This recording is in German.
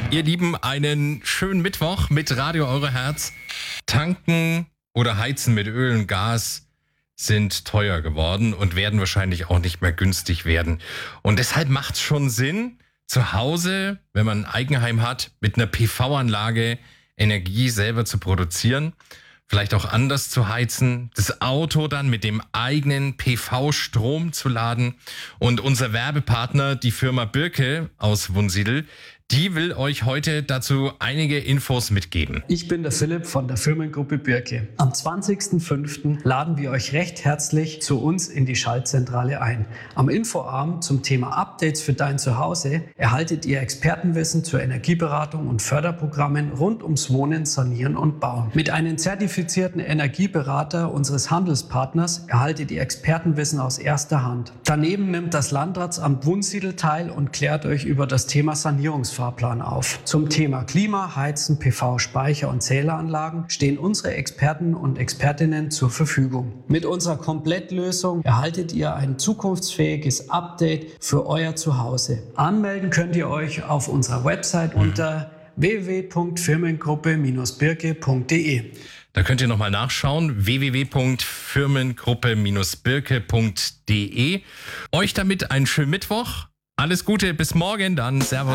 Ihr Lieben, einen schönen Mittwoch mit Radio Eure Herz. Tanken oder Heizen mit Öl und Gas sind teuer geworden und werden wahrscheinlich auch nicht mehr günstig werden. Und deshalb macht es schon Sinn, zu Hause, wenn man ein Eigenheim hat, mit einer PV-Anlage Energie selber zu produzieren. Vielleicht auch anders zu heizen, das Auto dann mit dem eigenen PV-Strom zu laden. Und unser Werbepartner, die Firma Birke aus Wunsiedel, die will euch heute dazu einige Infos mitgeben. Ich bin der Philipp von der Firmengruppe Birke. Am 20.05. laden wir euch recht herzlich zu uns in die Schaltzentrale ein. Am Infoabend zum Thema Updates für dein Zuhause erhaltet ihr Expertenwissen zur Energieberatung und Förderprogrammen rund ums Wohnen, Sanieren und Bauen. Mit einem zertifizierten Energieberater unseres Handelspartners erhaltet ihr Expertenwissen aus erster Hand. Daneben nimmt das Landratsamt Wunsiedel teil und klärt euch über das Thema Sanierungsfahrplan auf. Zum Thema Klima, Heizen, PV, Speicher und Zähleranlagen stehen unsere Experten und Expertinnen zur Verfügung. Mit unserer Komplettlösung erhaltet ihr ein zukunftsfähiges Update für euer Zuhause. Anmelden könnt ihr euch auf unserer Website unter www.firmengruppe-birke.de. Da könnt ihr nochmal nachschauen, www.firmengruppe-birke.de. Euch damit einen schönen Mittwoch. Alles Gute, bis morgen dann. Servus.